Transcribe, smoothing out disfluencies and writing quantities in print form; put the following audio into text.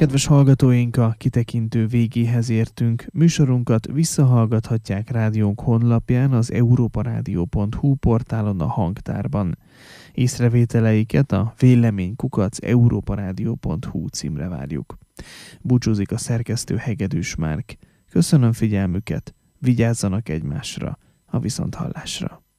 Kedves hallgatóink, a kitekintő végéhez értünk. Műsorunkat visszahallgathatják rádiónk honlapján, az europaradio.hu portálon, a hangtárban. Észrevételeiket a vélemény@europaradio.hu címre várjuk. Búcsúzik a szerkesztő, Hegedűs Márk. Köszönöm figyelmüket, vigyázzanak egymásra, a viszonthallásra.